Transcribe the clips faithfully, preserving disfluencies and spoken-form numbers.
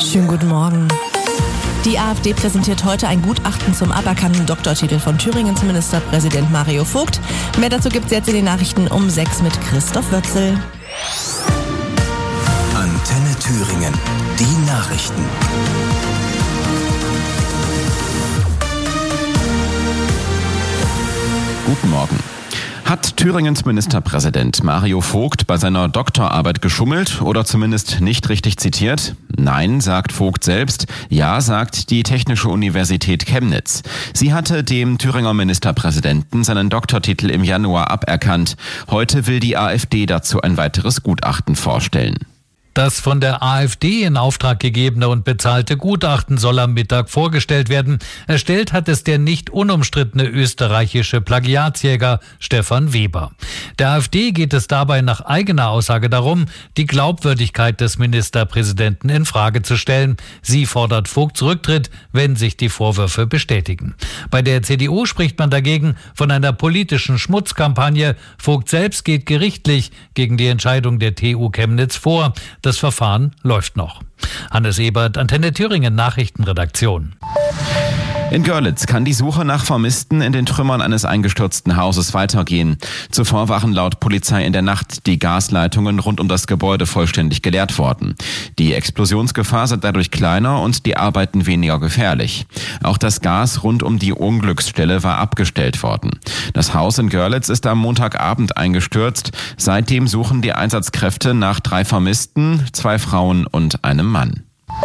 Schönen guten Morgen. Die AfD präsentiert heute ein Gutachten zum aberkannten Doktortitel von Thüringens Ministerpräsident Mario Vogt. Mehr dazu gibt es jetzt in den Nachrichten um sechs mit Christoph Wötzel. Antenne Thüringen, die Nachrichten. Guten Morgen. Hat Thüringens Ministerpräsident Mario Vogt bei seiner Doktorarbeit geschummelt oder zumindest nicht richtig zitiert? Nein, sagt Vogt selbst. Ja, sagt die Technische Universität Chemnitz. Sie hatte dem Thüringer Ministerpräsidenten seinen Doktortitel im Januar aberkannt. Heute will die AfD dazu ein weiteres Gutachten vorstellen. Das von der AfD in Auftrag gegebene und bezahlte Gutachten soll am Mittag vorgestellt werden. Erstellt hat es der nicht unumstrittene österreichische Plagiatsjäger Stefan Weber. Der AfD geht es dabei nach eigener Aussage darum, die Glaubwürdigkeit des Ministerpräsidenten in Frage zu stellen. Sie fordert Vogts Rücktritt, wenn sich die Vorwürfe bestätigen. Bei der C D U spricht man dagegen von einer politischen Schmutzkampagne. Vogt selbst geht gerichtlich gegen die Entscheidung der T U Chemnitz vor. Das Verfahren läuft noch. Hannes Ebert, Antenne Thüringen Nachrichtenredaktion. In Görlitz kann die Suche nach Vermissten in den Trümmern eines eingestürzten Hauses weitergehen. Zuvor waren laut Polizei in der Nacht die Gasleitungen rund um das Gebäude vollständig geleert worden. Die Explosionsgefahr sei dadurch kleiner und die Arbeiten weniger gefährlich. Auch das Gas rund um die Unglücksstelle war abgestellt worden. Das Haus in Görlitz ist am Montagabend eingestürzt. Seitdem suchen die Einsatzkräfte nach drei Vermissten, zwei Frauen und einem Mann.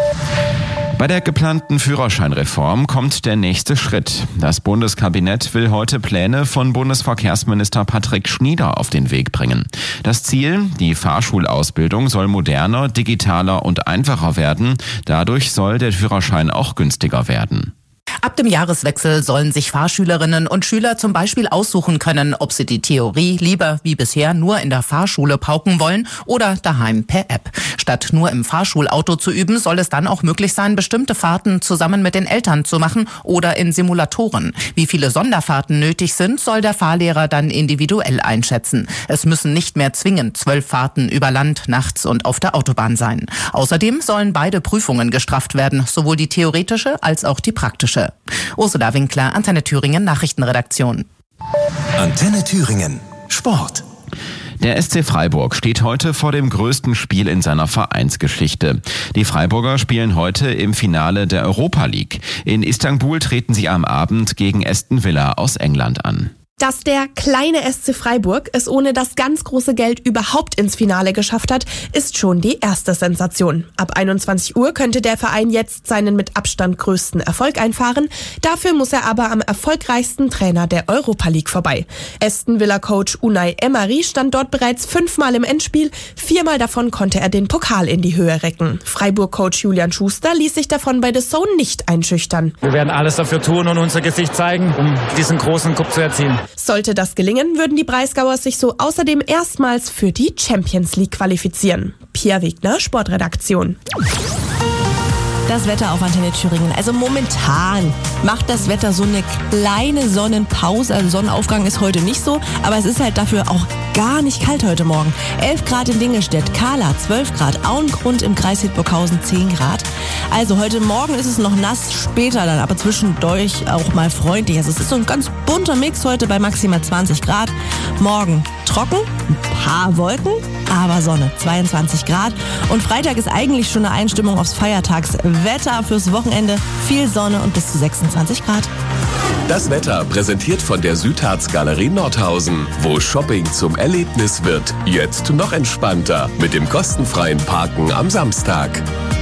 Bei der geplanten Führerscheinreform kommt der nächste Schritt. Das Bundeskabinett will heute Pläne von Bundesverkehrsminister Patrick Schnieder auf den Weg bringen. Das Ziel, die Fahrschulausbildung soll moderner, digitaler und einfacher werden. Dadurch soll der Führerschein auch günstiger werden. Ab dem Jahreswechsel sollen sich Fahrschülerinnen und Schüler zum Beispiel aussuchen können, ob sie die Theorie lieber wie bisher nur in der Fahrschule pauken wollen oder daheim per App. Statt nur im Fahrschulauto zu üben, soll es dann auch möglich sein, bestimmte Fahrten zusammen mit den Eltern zu machen oder in Simulatoren. Wie viele Sonderfahrten nötig sind, soll der Fahrlehrer dann individuell einschätzen. Es müssen nicht mehr zwingend zwölf Fahrten über Land, nachts und auf der Autobahn sein. Außerdem sollen beide Prüfungen gestrafft werden, sowohl die theoretische als auch die praktische. Ursula Winkler, Antenne Thüringen Nachrichtenredaktion. Antenne Thüringen Sport. Der S C Freiburg steht heute vor dem größten Spiel in seiner Vereinsgeschichte. Die Freiburger spielen heute im Finale der Europa League. In Istanbul treten sie am Abend gegen Aston Villa aus England an. Dass der kleine S C Freiburg es ohne das ganz große Geld überhaupt ins Finale geschafft hat, ist schon die erste Sensation. Ab einundzwanzig Uhr könnte der Verein jetzt seinen mit Abstand größten Erfolg einfahren. Dafür muss er aber am erfolgreichsten Trainer der Europa League vorbei. Aston Villa-Coach Unai Emery stand dort bereits fünfmal im Endspiel. Viermal davon konnte er den Pokal in die Höhe recken. Freiburg-Coach Julian Schuster ließ sich davon bei The Zone nicht einschüchtern. Wir werden alles dafür tun und unser Gesicht zeigen, um diesen großen Cup zu erzielen. Sollte das gelingen, würden die Breisgauer sich so außerdem erstmals für die Champions League qualifizieren. Pia Wegner, Sportredaktion. Das Wetter auf Antenne Thüringen. Also momentan macht das Wetter so eine kleine Sonnenpause. Also Sonnenaufgang ist heute nicht so, aber es ist halt dafür auch gar nicht kalt heute Morgen. elf Grad in Dingelstedt, Kahla zwölf Grad, Auengrund im Kreis Hildburghausen zehn Grad. Also heute Morgen ist es noch nass, später dann aber zwischendurch auch mal freundlich. Also es ist so ein ganz bunter Mix heute bei maximal zwanzig Grad. Morgen trocken, ein paar Wolken, aber Sonne, zweiundzwanzig Grad. Und Freitag ist eigentlich schon eine Einstimmung aufs Feiertagswetter fürs Wochenende. Viel Sonne und bis zu sechsundzwanzig Grad. Das Wetter präsentiert von der Südharz Galerie Nordhausen, wo Shopping zum Erlebnis wird. Jetzt noch entspannter mit dem kostenfreien Parken am Samstag.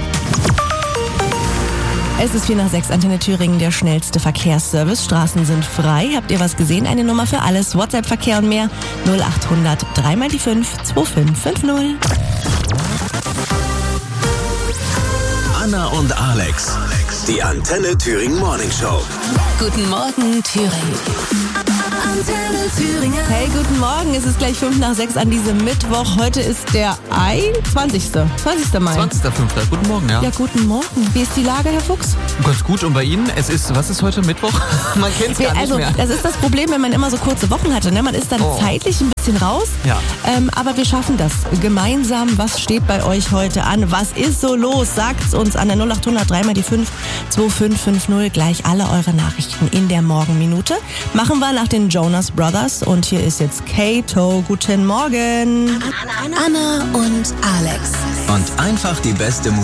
Es ist vier nach sechs, Antenne Thüringen, der schnellste Verkehrsservice. Straßen sind frei. Habt ihr was gesehen? Eine Nummer für alles. WhatsApp-Verkehr und mehr. null achthundert drei mal die fünf zwei fünf fünf null. Anna und Alex Die Antenne Thüringen Morning Show. Guten Morgen, Thüringen. Antenne Thüringen. Hey, guten Morgen. Es ist gleich fünf nach sechs an diesem Mittwoch. Heute ist der einundzwanzigste. zwanzigster Mai. zwanzigster fünfter Guten Morgen, ja. Ja, guten Morgen. Wie ist die Lage, Herr Fuchs? Ganz gut. Und bei Ihnen? Es ist, was ist heute Mittwoch? Man kennt es gar also, nicht mehr. Das ist das Problem, wenn man immer so kurze Wochen hatte. Ne? Man ist dann oh. zeitlich ein bisschen raus. Ja. Ähm, aber wir schaffen das gemeinsam. Was steht bei euch heute an? Was ist so los? Sagt's uns an der null acht hundert drei mal die fünf zwei fünf fünf null. Gleich alle eure Nachrichten in der Morgenminute. Machen wir nach den Jonas Brothers. Und hier ist jetzt Kato. Guten Morgen. Anna und Alex. Und einfach die beste Musik.